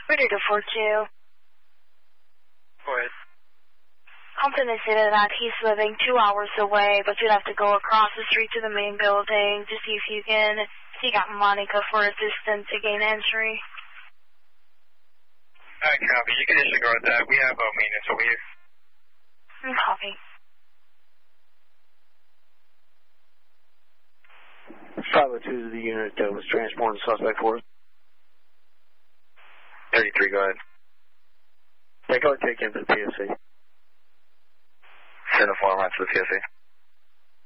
Ready to 42. Go ahead. Compton is stated that he's living 2 hours away, but you'd have to go across the street to the main building to see if you can seek out Monica for assistance to gain entry. Alright, copy. You can disregard that. We have maintenance over here. Copy. 502 to the unit that was transporting the suspect for us. 33, go ahead. Yeah, go ahead and take him to the PSC. Send a form out to the PSC.